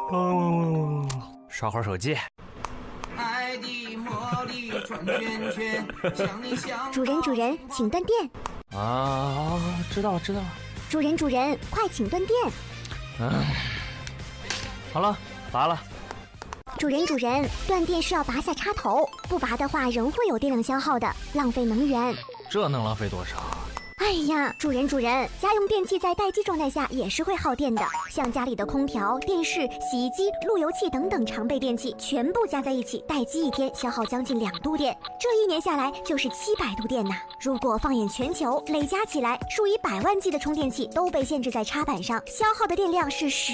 刷会儿手机。 爱的魔力转圈圈，想你想。 主人，请断电。 啊，知道了。 主人，快请断电。 好了，拔了。 主人，断电是要拔下插头，不拔的话仍会有电量消耗的，浪费能源。 这能浪费多少？ 哎呀，主人，家用电器在待机状态下也是会耗电的，像家里的空调、电视、洗衣机、路由器等等常备电器，全部加在一起，待机1天消耗将近2度电，这1年下来就是700度电呐。如果放眼全球，累加起来，数以百万计的充电器都被限制在插板上，消耗的电量是